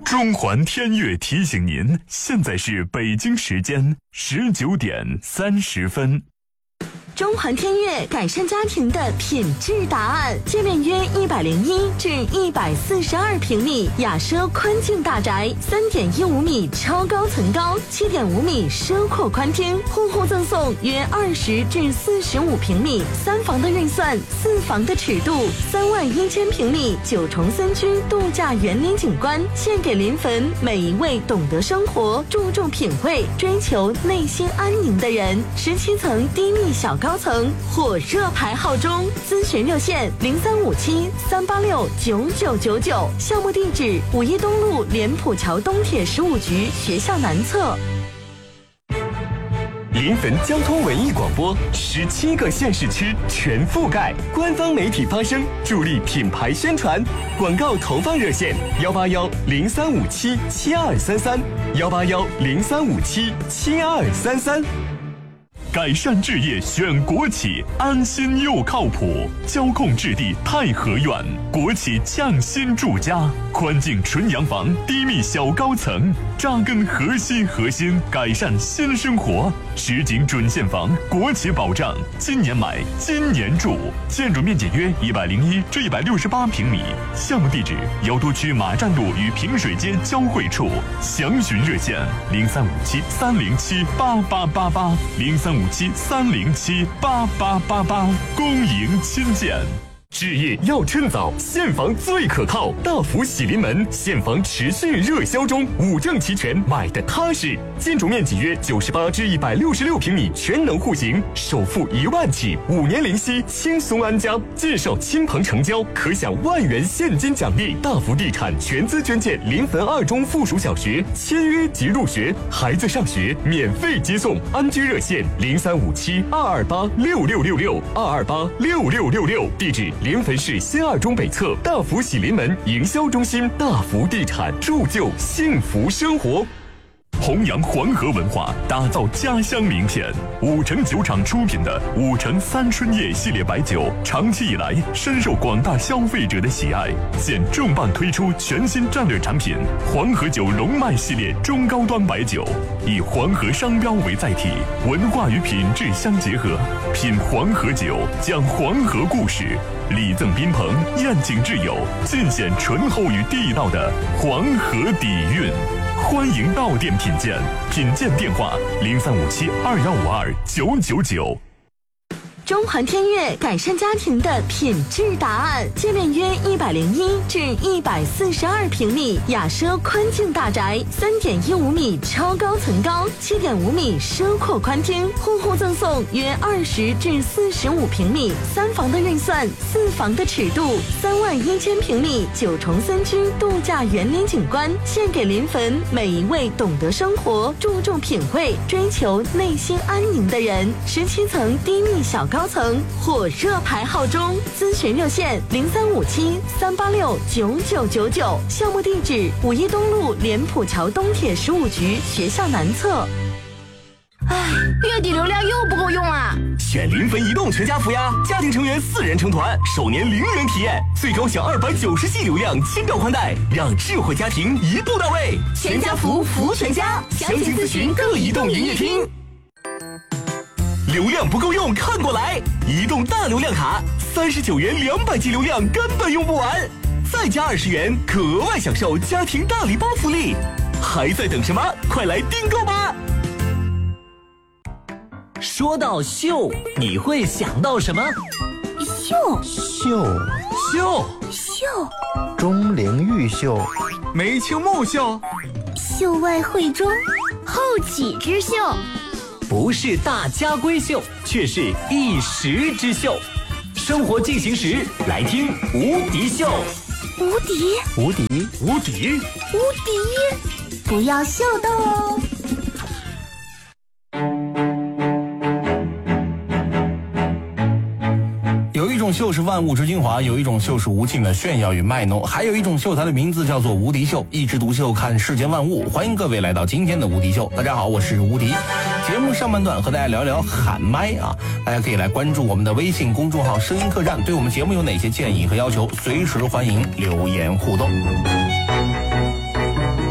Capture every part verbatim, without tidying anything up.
中环天悦提醒您，现在是北京时间十九点三十分。 中环天悦改善家庭的品质答案，界面约一百零一至一百四十二平米雅奢宽境大宅，三点一五米超高层高，七点五米奢阔宽厅，户户赠送约二十至四十五平米三房的预算，四房的尺度，三万一千平米九重森居度假园林景观，献给临汾每一位懂得生活、注重品味、追求内心安宁的人。十七层低密小高层火热排号中，咨询热线零三五七三八六九九九九，项目地址五一东路莲浦桥东铁十五局学校南侧。 临汾交通文艺广播，十七个县市区全覆盖，官方媒体发声，助力品牌宣传。广告投放热线：幺八幺零三五七七二三三，幺八幺零三五七七二三三。 改善置业选国企，安心又靠谱。交控置地太和苑，国企匠心住家，宽境纯洋房，低密小高层，扎根核心核心，改善新生活。实景准现房，国企保障，今年买，今年住。建筑面积约一百零一至一百六十八平米。项目地址：瑶都区马站路与平水街交汇处。详询热线：零三五七三零七八八八八，零三五七三零七八八八八。恭迎亲见。 置业要趁早，现房最可靠。大福喜临门现房持续热销中，五证齐全，买的踏实。建筑面积约九十八至一百六十六平米，全能户型，首付一万起，五年零息，轻松安家。介绍亲朋成交，可享万元现金奖励。大福地产全资捐建临汾二中附属小学，签约即入学，孩子上学免费接送。安居热线零三五七二二八六六六六二二八六六六六，地址临汾市新二中北侧大福喜临门营销中心。大福地产，铸就幸福生活。 弘扬黄河文化，打造家乡名片。五城酒厂出品的五城三春叶系列白酒，长期以来深受广大消费者的喜爱。现重磅推出全新战略产品黄河酒龙脉系列中高端白酒，以黄河商标为载体，文化与品质相结合，品黄河酒，讲黄河故事，礼赠宾朋，宴请挚友，尽显醇厚与地道的黄河底蕴。欢迎到店品鉴，品鉴电话零三五七二幺五二九九九。 中环天悦改善家庭的品质答案，界面约一百零一至一百四十二平米雅奢宽境大宅，三点一五米超高层高，七点五米奢阔宽厅，户户赠送约二十至四十五平米三房的预算，四房的尺度，三万一千平米九重森居度假园林景观，献给临汾每一位懂得生活、注重品味、追求内心安宁的人。十七层低密小高层火热排号中，咨询热线零三五七三八六九九九九，项目地址五一东路莲浦桥东铁十五局学校南侧。 唉，月底流量又不够用啊！ 选临汾移动全家福呀，家庭成员四人成团，首年零元体验，最高享二百九十 G 流量，轻độ宽带，让智慧家庭一步到位。 全家福，福全家，详情咨询各移动营业厅。 流量不够用，看过来！移动大流量卡，三十九元两百 G 流量根本用不完，再加二十元，可额外享受家庭大礼包福利，还在等什么？快来订购吧！ 说到秀，你会想到什么？ 秀秀秀秀， 钟灵毓秀， 梅青木秀， 秀外慧中，后起之秀。 不是大家闺秀，却是一时之秀。生活进行时，来听无敌秀。 无敌， 无敌， 无敌， 无敌，不要秀逗哦。 有一种秀是万物之精华，有一种秀是无尽的炫耀与卖弄，还有一种秀，它的名字叫做无敌秀，一枝独秀，看世间万物。欢迎各位来到今天的无敌秀。大家好，我是无敌。节目上半段和大家聊聊喊麦啊，大家可以来关注我们的微信公众号声音客栈，对我们节目有哪些建议和要求，随时欢迎留言互动。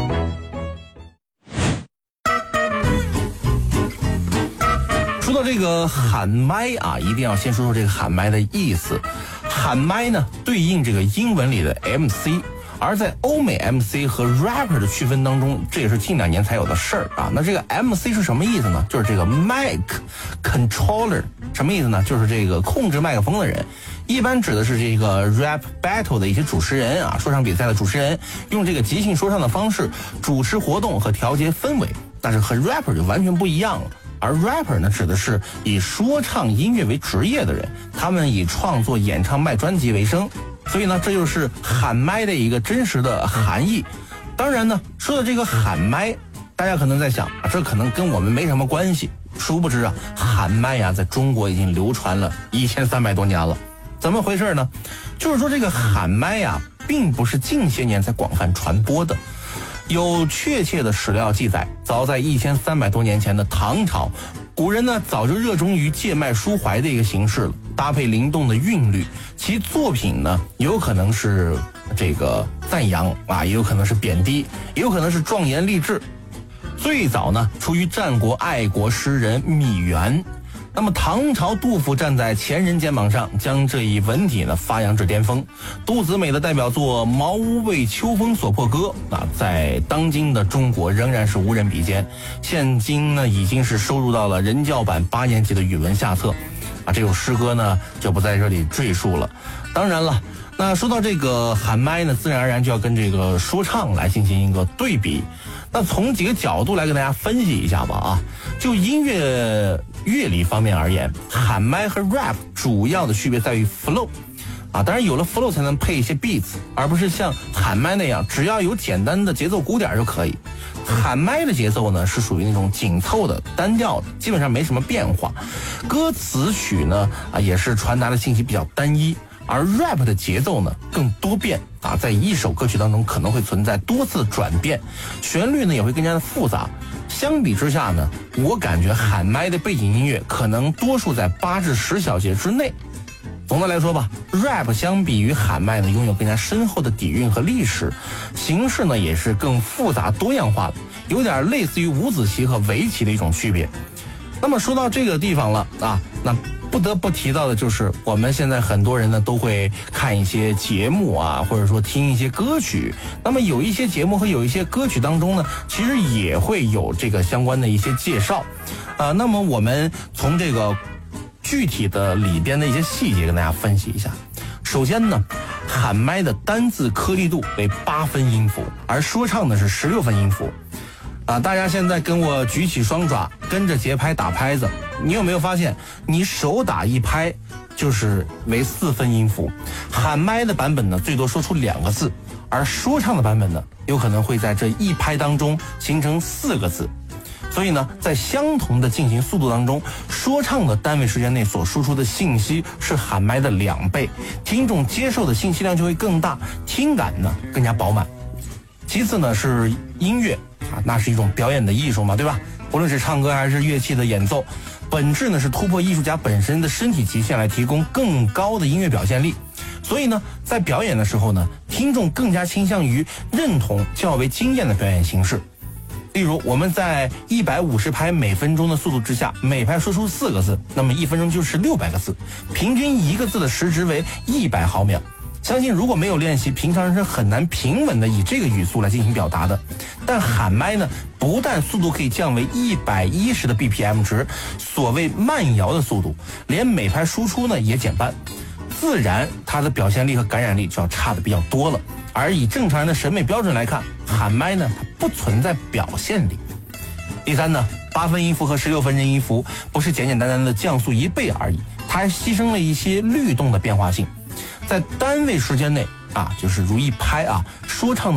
这个喊麦啊，一定要先说说这个喊麦的意思。喊麦呢，对应这个英文里的 M C， 而在欧美 M C 和 rapper 的区分当中，这也是近两年才有的事儿啊。那这个 M C 是什么意思呢？就是这个 mic controller， 什么意思呢？就是这个控制麦克风的人。一般指的是这个 rap battle 的一些主持人啊，说唱比赛的主持人，用这个即兴说唱的方式主持活动和调节氛围，但是和 rapper 就完全不一样了。而 rapper 呢，指的是以说唱音乐为职业的人，他们以创作、演唱、卖专辑为生。所以呢，这就是喊麦的一个真实的含义。当然呢，说到这个喊麦，大家可能在想，啊，这可能跟我们没什么关系。殊不知啊，喊麦呀，在中国已经流传了一千三百多年了。怎么回事呢？就是说这个喊麦呀，并不是近些年才广泛传播的。有确切的史料记载，早在一千三百多年前的唐朝，古人呢早就热衷于借麦抒怀的一个形式了，搭配灵动的韵律，其作品呢有可能是这个赞扬啊，也有可能是贬低，也有可能是壮言励志。最早呢出于战国爱国诗人芈原。那么唐朝杜甫站在前人肩膀上，将这一文体呢发扬至巅峰。杜子美的代表作《茅屋为秋风所破歌》啊，在当今的中国仍然是无人比肩，现今呢已经是收入到了人教版八年级的语文下册啊。这首诗歌呢就不在这里赘述了。当然了，那说到这个喊麦呢，自然而然就要跟这个说唱来进行一个对比。那从几个角度来跟大家分析一下吧啊。就音乐乐理方面而言，喊麦和 rap 主要的区别在于 flow 啊，当然有了 flow 才能配一些 beats， 而不是像喊麦那样只要有简单的节奏鼓点就可以。喊麦的节奏呢是属于那种紧凑的、单调的，基本上没什么变化。歌词曲呢啊也是传达的信息比较单一。而 rap 的节奏呢更多变啊，在一首歌曲当中可能会存在多次转变，旋律呢也会更加的复杂。相比之下呢，我感觉喊麦的背景音乐可能多数在八至十小节之内。总的来说吧 ，rap 相比于喊麦呢，拥有更加深厚的底蕴和历史，形式呢也是更复杂多样化的，有点类似于五子棋和围棋的一种区别。那么说到这个地方了啊，那不得不提到的就是我们现在很多人呢都会看一些节目啊，或者说听一些歌曲。那么有一些节目和有一些歌曲当中呢，其实也会有这个相关的一些介绍。呃，那么我们从这个具体的里边的一些细节跟大家分析一下。首先呢，喊麦的单字颗粒度为八分音符，而说唱呢是十六分音符。啊，大家现在跟我举起双爪，跟着节拍打拍子，你有没有发现，你手打一拍就是为四分音符？喊麦的版本呢，最多说出两个字，而说唱的版本呢，有可能会在这一拍当中形成四个字。所以呢，在相同的进行速度当中，说唱的单位时间内所输出的信息是喊麦的两倍，听众接受的信息量就会更大，听感呢更加饱满。其次呢是音乐啊，那是一种表演的艺术嘛，对吧？无论是唱歌还是乐器的演奏，本质呢是突破艺术家本身的身体极限，来提供更高的音乐表现力。所以呢，在表演的时候呢，听众更加倾向于认同较为惊艳的表演形式。例如，我们在一百五十拍每分钟的速度之下，每拍说出四个字，那么一分钟就是六百个字，平均一个字的时值为一百毫秒。相信如果没有练习，平常人是很难平稳的以这个语速来进行表达的。但喊麦呢，不但速度可以降为一百一十的 B P M 值，所谓慢摇的速度，连每拍输出呢也减半，自然它的表现力和感染力就要差的比较多了。而以正常人的审美标准来看，喊麦呢它不存在表现力。第三呢，八分音符和十六分音符不是简简单单的降速一倍而已，它还牺牲了一些律动的变化性。在单位时间内啊，就是如一拍啊，说唱的